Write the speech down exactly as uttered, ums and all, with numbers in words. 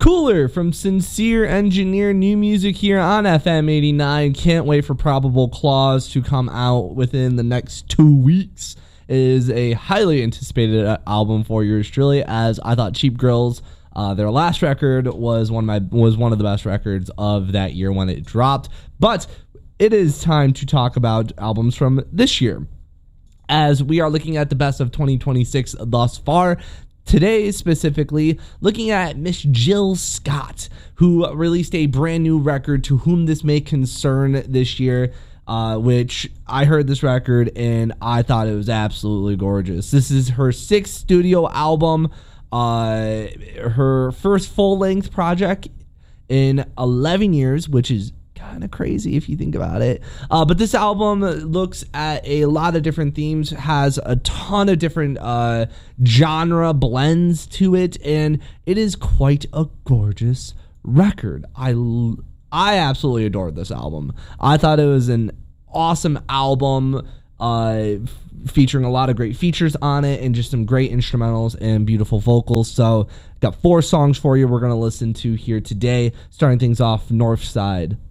Cooler from Sincere Engineer, new music here on F M eighty-nine. Can't wait for Probable Clause to come out within the next two weeks. It is a highly anticipated album for yours truly, as I thought Cheap Grills, uh, their last record, was one of my was one of the best records of that year when it dropped. But it is time to talk about albums from this year, as we are looking at the best of twenty twenty-six thus far. Today, specifically, looking at Miss Jill Scott, who released a brand new record, To Whom This May Concern, this year, uh, which I heard this record and I thought it was absolutely gorgeous. This is her sixth studio album, uh, her first full-length project in eleven years, which is kind of crazy if you think about it. Uh, but this album looks at a lot of different themes, has a ton of different uh, genre blends to it, and it is quite a gorgeous record. I, I absolutely adored this album. I thought it was an awesome album, uh, featuring a lot of great features on it and just some great instrumentals and beautiful vocals. So got four songs for you we're going to listen to here today, starting things off, North Side.